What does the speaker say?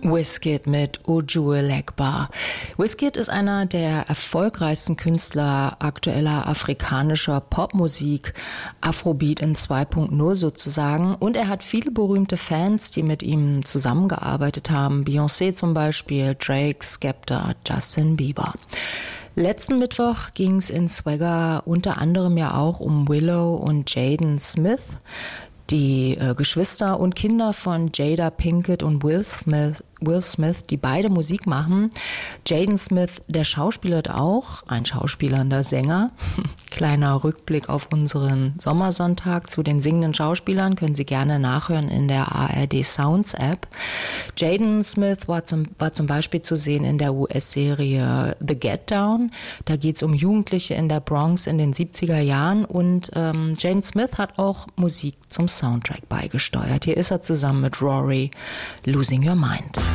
Wizkid mit Ojuelegba. Wizkid ist einer der erfolgreichsten Künstler aktueller afrikanischer Popmusik, Afrobeat in 2.0 sozusagen. Und er hat viele berühmte Fans, die mit ihm zusammengearbeitet haben. Beyoncé zum Beispiel, Drake, Skepta, Justin Bieber. Letzten Mittwoch ging es in Swagger unter anderem ja auch um Willow und Jaden Smith. Die Geschwister und Kinder von Jada Pinkett und Will Smith, die beide Musik machen. Jaden Smith, der schauspielert auch, ein schauspielernder Sänger. Kleiner Rückblick auf unseren Sommersonntag zu den singenden Schauspielern, können Sie gerne nachhören in der ARD Sounds App. Jaden Smith war zum Beispiel zu sehen in der US-Serie The Get Down. Da geht es um Jugendliche in der Bronx in den 70er Jahren und Jaden Smith hat auch Musik zum Soundtrack beigesteuert. Hier ist er zusammen mit Rory, Losing Your Mind.